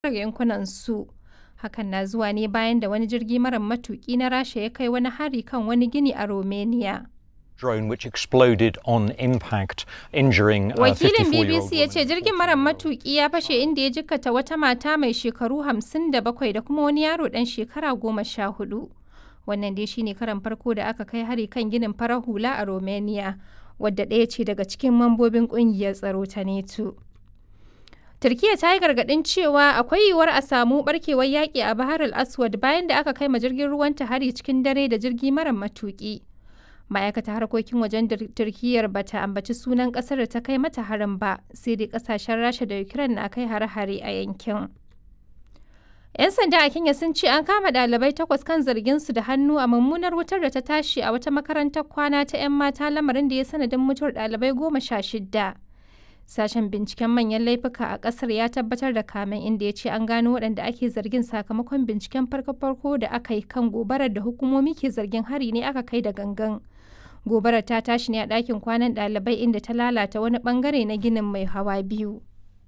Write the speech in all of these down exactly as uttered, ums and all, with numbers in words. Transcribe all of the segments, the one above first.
yankunansu. Hakan na zuwa ne bayan da wani jirgi mara matuƙi na Rasha ya kai wani hari kan wani gini a Romania. Drone which exploded on impact, injuring a Wakilin B B fifty-four-year-old C ya ce jirgin mara matuƙi ya fashe inda ya jikkata wata mata mai shekaru hamsin da bakwai da kuma wani yaro ɗan shekara goma sha hudu. Wannan dai shine karan farko da aka kai hari kan ginin farar hula a Romania, wadda ɗaya ce daga cikin mambobin ƙungiyar tsaro ta NATO. Turkiyya ta yi gargaɗin cewa akwai yiwuwar a samu barkewar yaƙi a Bahar al-Aswad bayan da aka kai ma jirgin ruwanta hari cikin dare da jirgi mara matuƙi. Ma'aikatar harkokin wajen Turkiyyar ba ta ambaci sunan ƙasar da ta kai mata harin ba, sai dai ƙasashen Rasha da Ukraine na kai hare-hare a yankin. 'Yan sanda a Kenya sun ce an kama ɗalibai takwas kan zarginsu da hannu a mummunar wutar da ta tashi a wata makarantar kwana ta 'yan mata, lamarin da ya sanadin mutuwar ɗalibai goma sha shidda. Sashen binciken manyan laifuka a ƙasar ya tabbatar da kamen, inda ya ce an gano waɗanda ake zargin sakamakon binciken farko-farko da aka yi kan gobarar da hukumomi ke zargin hari ne aka kai da gangan. Gobarar ta tashi ne a ɗakin kwanan ɗalibai inda ta lalata wani ɓangare na ginin mai hawa biyu.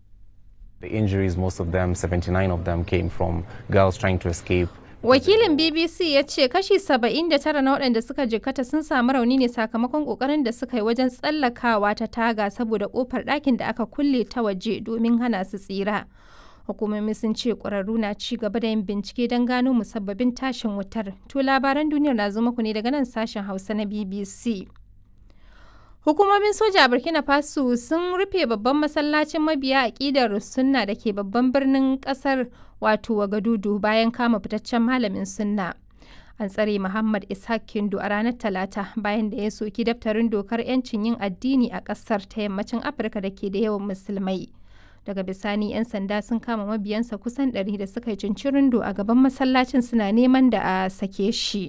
The injuries, most of them, seventy-nine of them, came from girls trying to escape. Wakilin B B C ya ce kashi saba'in da tara na waɗanda suka jikkata sun samu rauni ne sakamakon ƙoƙarin da suka yi wajen tsallakawa ta taga saboda ƙofar ɗakin da aka kulle ta waje domin hana su tsira. Hukumomi sun ce ƙwararru na ci gaba da yin bincike don gano musabbabin tashin wutar. To labaran duniyar na zo muku ne daga nan sashen Hausa na B B C. Hukumomin soja a Burkina Faso sun rufe babban masallacin mabiya aƙidar Sunna da ke babban birnin ƙasar wato Wagadudu bayan kama fitaccen malamin Sunna. An tsare Muhammad Ishaq Kindo a ranar Talata bayan da ya soki daftarin dokar 'yancin yin addini a ƙasar ta yammacin Afirka da ke da yawan musulmai. Daga bisani 'yan sanda sun kama mabiyansa kusan ɗari da suka yi cincirindo a gaban masallacin suna neman da a sake shi.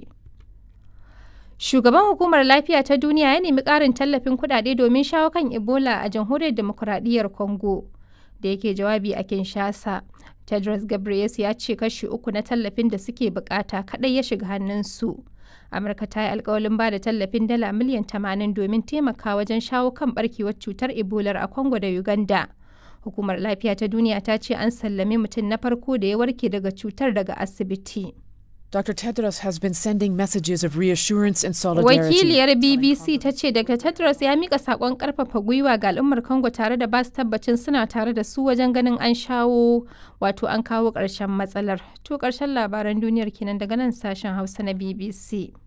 Shugaban Hukumar Lafiya ta Duniya ya nemi ƙarin tallafin kuɗaɗe domin shawo kan Ebola a Jamhuriyar Dimokuraɗiyyar Congo. Da yake jawabi a Kinshasa, Tedros Ghebreyesus ya ce kashi uku na tallafin da suke bukata kaɗai ya shiga hannunsu. Amurka ta yi alkawalin ba da tallafin dala miliyan tamanin domin taimaka wajen shawo kan barkewar cutar Ebola a Congo da Uganda. Hukumar Lafiya ta Duniya ta ce an sallami mutum na farko da ya warke daga cutar daga asibiti. Doctor Tedros has been sending messages of reassurance and solidarity. Wakiliyar B B C ta ce Doctor Tedros ya mika sakon karfafa gwiwa ga al'ummar Congo tare da ba su tabbacin suna tare da su wajen ganin an shawo wato an kawo ƙarshen matsalar. To ƙarshen labaran duniyar kenan daga nan sashen Hausa na B B C.